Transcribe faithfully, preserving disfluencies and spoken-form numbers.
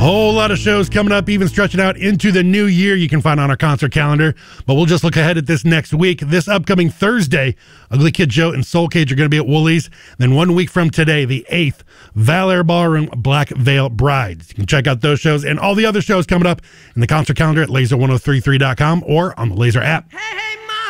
Whole lot of shows coming up, even stretching out into the new year you can find on our concert calendar. But we'll just look ahead at this next week. This upcoming Thursday, Ugly Kid Joe and Soul Cage are going to be at Woolies. Then one week from today, the eighth, Valor Ballroom, Black Veil Brides. You can check out those shows and all the other shows coming up in the concert calendar at laser ten thirty-three dot com or on the Laser app. Hey, hey.